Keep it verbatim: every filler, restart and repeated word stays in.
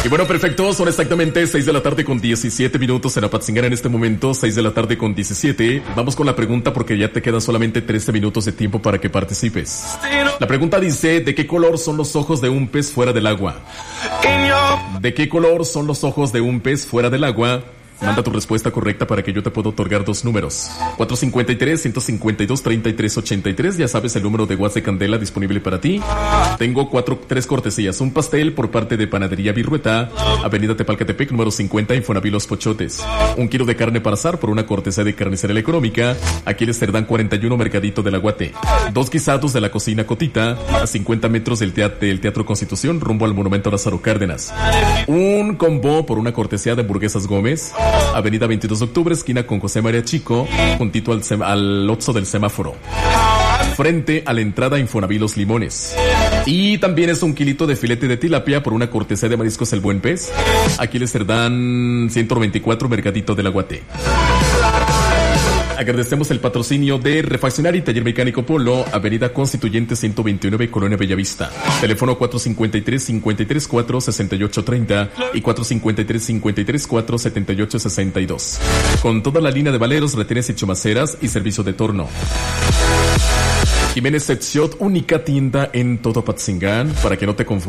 Y bueno, perfecto, son exactamente seis de la tarde con diecisiete minutos en Apatzingán en este momento, seis de la tarde con diecisiete. Vamos con la pregunta porque ya te quedan solamente trece minutos de tiempo para que participes. La pregunta dice, ¿de qué color son los ojos de un pez fuera del agua? ¿De qué color son los ojos de un pez fuera del agua? Manda tu respuesta correcta para que yo te pueda otorgar dos números. cuatro cinco tres, uno cinco dos, tres tres ocho tres. Ya sabes el número de WhatsApp de Candela disponible para ti. Tengo cuatro, tres cortesías. Un pastel por parte de Panadería Virrueta, Avenida Tepalcatepec, número cincuenta, Infonavit Los Pochotes. Un kilo de carne para asar por una cortesía de Carnicería Económica, aquí en Cerdán cuarenta y uno, Mercadito del Aguate. Dos guisados de la Cocina Cotita, a cincuenta metros del teatro, del teatro Constitución, rumbo al Monumento Lázaro Cárdenas. Un combo por una cortesía de Hamburguesas Gómez, Avenida veintidós de octubre, esquina con José María Chico, juntito al, al Oxxo del semáforo, frente a la entrada a Infonavit Los Limones. Y también es un kilito de filete de tilapia por una cortesía de Mariscos El Buen Pez, aquí les Cerdán ciento veinticuatro, Mercadito del Aguate. Agradecemos el patrocinio de Refaccionaria y Taller Mecánico Polo, Avenida Constituyente ciento veintinueve, Colonia Bellavista. Teléfono cuatro cinco tres, cinco tres cuatro, seis ocho tres cero y cuatro cinco tres, cinco tres cuatro, siete ocho seis dos. Con toda la línea de valeros, retenes y chumaceras y servicio de torno. Jiménez Pet Shop, única tienda en todo Apatzingán, para que no te confundas.